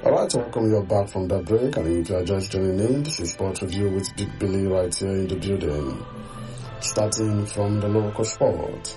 Alright, welcome you back from that break, and if you are just joining in, this is Sport Review with Big Billy right here in the building. Starting from the local sport.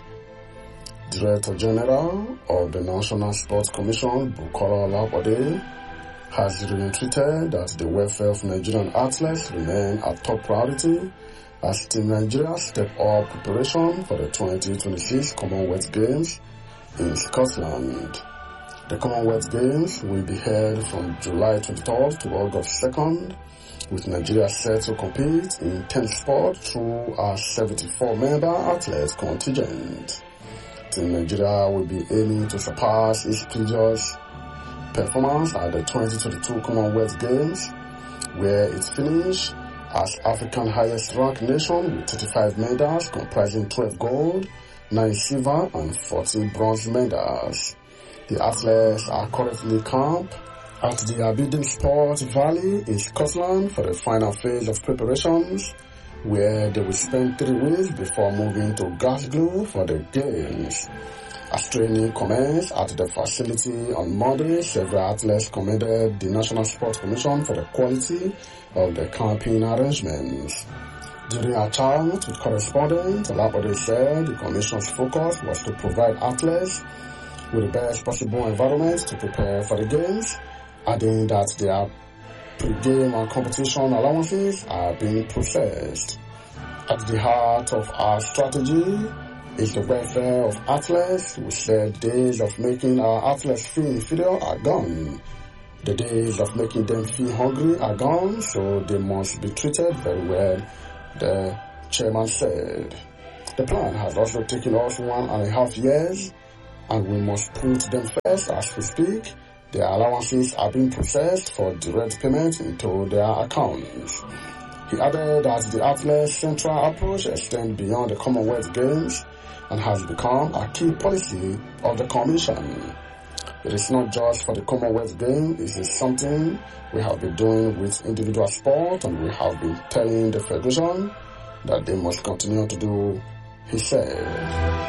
Director General of the National Sports Commission, Bukola Olabode, has reiterated that the welfare of Nigerian athletes remain a top priority as Team Nigeria step up preparation for the 2026 Commonwealth Games in Scotland. The Commonwealth Games will be held from July 23rd to August 2nd, with Nigeria set to compete in 10 sports through a 74-member athlete contingent. Team Nigeria will be aiming to surpass its previous performance at the 2022 Commonwealth Games, where it finished as Africa's highest-ranked nation with 35 medals comprising 12 gold, 9 silver and 14 bronze medals. The athletes are currently camped at the Aberdeen Sports Valley in Scotland for the final phase of preparations, where they will spend 3 weeks before moving to Glasgow for the Games. As training commenced at the facility on Monday, several athletes commended the National Sports Commission for the quality of the camping arrangements. During a chat with correspondents, Olabode said the Commission's focus was to provide athletes with the best possible environment to prepare for the Games, adding that their pre-game and competition allowances are being processed. At the heart of our strategy is the welfare of athletes. We said days of making our athletes feel inferior are gone. The days of making them feel hungry are gone, so they must be treated very well, the chairman said. The plan has also taken us 1.5 years, and we must put them first as we speak. Their allowances are being processed for direct payment into their accounts. He added that the athletes' central approach extends beyond the Commonwealth Games and has become a key policy of the Commission. It is not just for the Commonwealth Games, it is something we have been doing with individual sport, and we have been telling the Federation that they must continue to do, he said.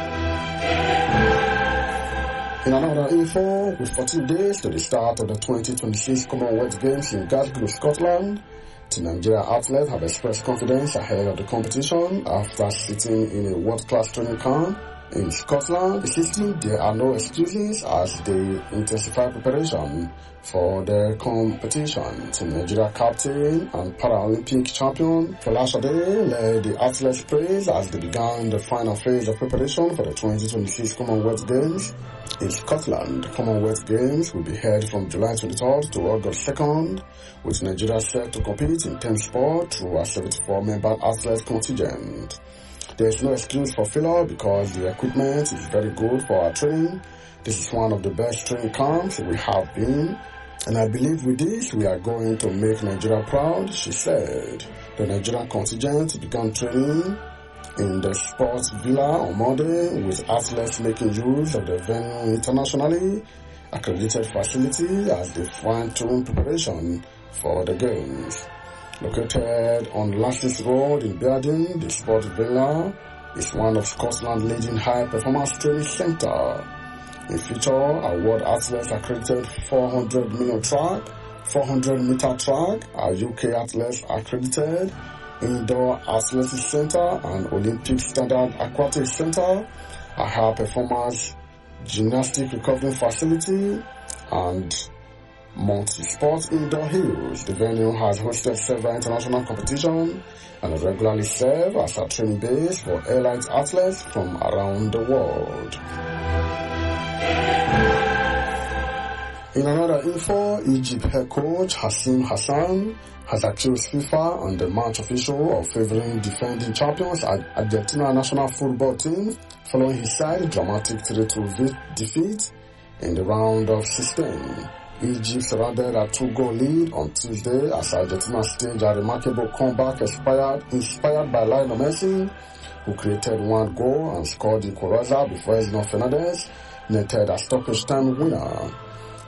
In another info, with 14 days to the start of the 2026 Commonwealth Games in Glasgow, Scotland, the Nigerian athletes have expressed confidence ahead of the competition after sitting in a world-class training camp in Scotland. Insisting there are no excuses as they intensify preparation for the competition. Team Nigeria captain and Paralympic champion Folashade led the athletes' praise as they began the final phase of preparation for the 2026 Commonwealth Games in Scotland. The Commonwealth Games will be held from July 23rd to August 2nd, with Nigeria set to compete in 10 sports through a 74-member athlete contingent. There is no excuse for failure because the equipment is very good for our training. This is one of the best training camps we have been, and I believe with this we are going to make Nigeria proud, she said. The Nigerian contingent began training in the sports villa on Monday, with athletes making use of the venue internationally accredited facility as they fine-tune preparation for the Games. Located on Lasses Road in Aberdeen, the Sports Villa is one of Scotland's leading high-performance training centres. It features a world athletes accredited 400-meter track, 400-meter track, a UK athletes accredited indoor athletics center, an Olympic standard aquatic center, a high-performance gymnastic recovery facility, and multi-sport indoor hills. The venue has hosted several international competitions and regularly serves as a training base for elite athletes from around the world. In another info, Egypt head coach Hassim Hassan has accused FIFA and the match official of favoring defending champions Argentina national football team following his side dramatic 3-2 defeat in the round of 16. Egypt surrendered a 2-goal lead on Tuesday as Argentina staged a remarkable comeback inspired by Lionel Messi, who created 1 goal and scored the equalizer before Enzo Fernandez netted a stoppage time winner.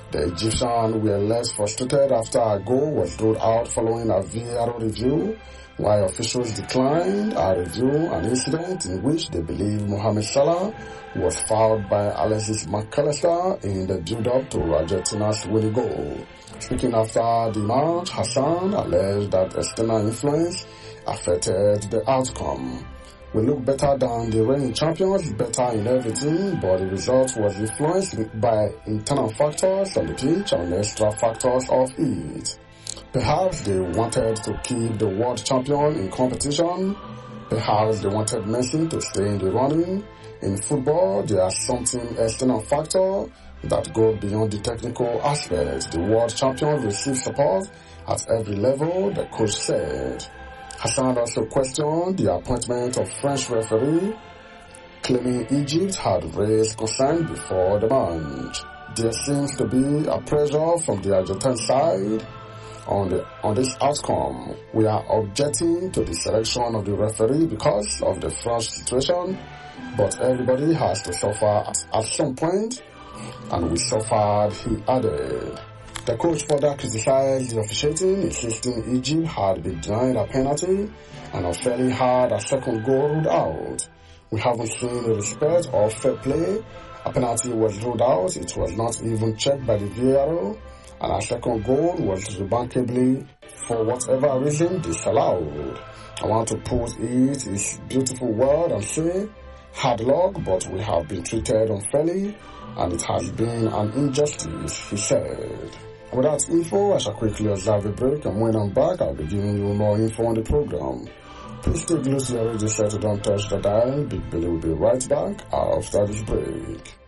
The Egyptians were less frustrated after a goal was ruled out following a VAR review, while officials declined a review an incident in which they believe Mohamed Salah was fouled by Alexis McAllister in the build-up to Argentina's winning goal. Speaking after the match, Hassan alleged that external influence affected the outcome. We look better than the reigning champions, better in everything, but the result was influenced by internal factors on the pitch and extra factors of it. Perhaps they wanted to keep the world champion in competition. Perhaps they wanted Messi to stay in the running. In football, there is something external factor that goes beyond the technical aspects. The world champion receives support at every level, the coach said. Hassan also questioned the appointment of French referee, claiming Egypt had raised concern before the match. There seems to be a pressure from the Argentine side on this outcome. We are objecting to the selection of the referee because of the French situation, but everybody has to suffer at some point, and we suffered, he added. The coach further criticized the officiating, insisting Egypt had been denied a penalty and unfairly had a second goal ruled out. We haven't seen the respect or fair play. A penalty was ruled out, it was not even checked by the VAR, and a second goal was remarkably, for whatever reason, disallowed. I want to put it in this beautiful word and say, hard luck, but we have been treated unfairly, and it has been an injustice, he said. With that info, I shall quickly observe a break, and when I'm back, I'll be giving you more info on the program. Please stay close to your radio set, don't touch the dial. Big Billy will be right back after this break.